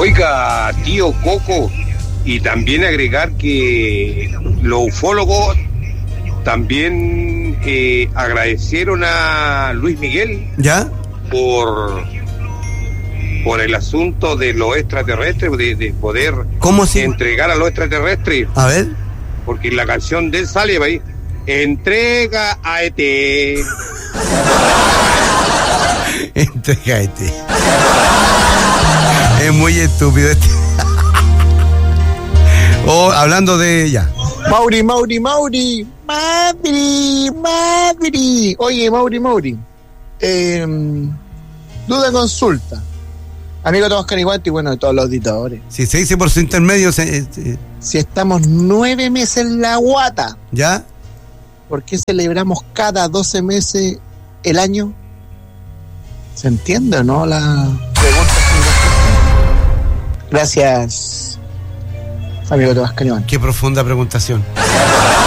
Oiga, tío Coco, y también agregar que los ufólogos también agradecieron a Luis Miguel. ¿Ya? Por el asunto de los extraterrestres, de poder entregar a los extraterrestres. A ver. Porque la canción de él sale ahí. Entrega a ET. Entrega a ET. Es muy estúpido este. Hablando de ya. Mauri. Oye, Mauri. Duda consulta. Amigo Tomás Caniguanti y bueno, de todos los auditores. Si se dice por su intermedio... Si estamos 9 meses en la guata. ¿Ya? ¿Por qué celebramos cada 12 meses el año? ¿Se entiende o no la pregunta? Gracias, amigo Tomás Caniguanti. Qué profunda preguntación.